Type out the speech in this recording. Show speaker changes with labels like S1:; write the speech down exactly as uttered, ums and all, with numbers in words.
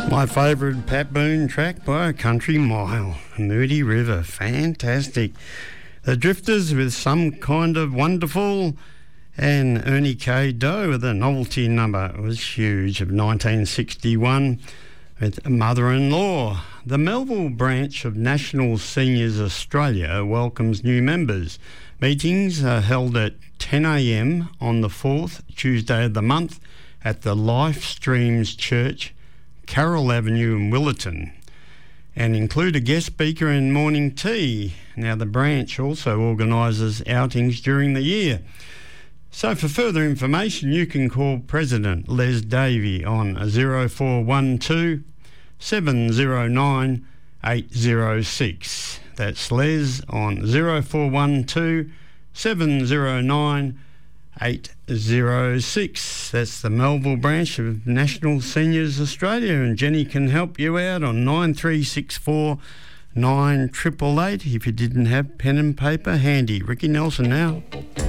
S1: My favourite Pat Boone track by a country mile, Moody River, fantastic. The Drifters with Some Kind of Wonderful, and Ernie K. Doe with a novelty number, it was huge, of nineteen sixty-one with Mother-in-Law. The Melville branch of National Seniors Australia welcomes new members. Meetings are held at ten a m on the fourth Tuesday of the month at the Life Streams Church, Carroll Avenue in Willetton, and include a guest speaker and morning tea. Now, the branch also organises outings during the year. So for further information, you can call President Les Davey on zero four one two, seven zero nine, eight zero six. That's Les on zero four one two, seven zero nine, eight zero six. That's the Melville branch of National Seniors Australia, and Jenny can help you out on nine three six four, nine eight eight eight if you didn't have pen and paper handy. Ricky Nelson now.